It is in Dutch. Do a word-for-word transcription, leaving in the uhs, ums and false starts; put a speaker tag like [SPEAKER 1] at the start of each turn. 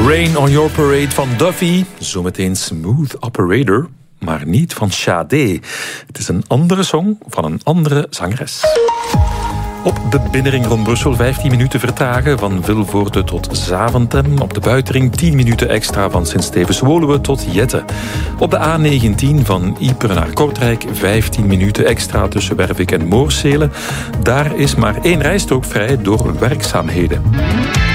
[SPEAKER 1] Rain on Your Parade van Duffy. Zometeen Smooth Operator, maar niet van Sade. Het is een andere song van een andere zangeres. Op de binnenring rond Brussel vijftien minuten vertragen van Vilvoorde tot Zaventem. Op de buitenring tien minuten extra van Sint-Stevens-Woluwe tot Jette. Op de A negentien van Ypres naar Kortrijk vijftien minuten extra tussen Wervik en Moorsele. Daar is maar één rijstrook vrij door werkzaamheden.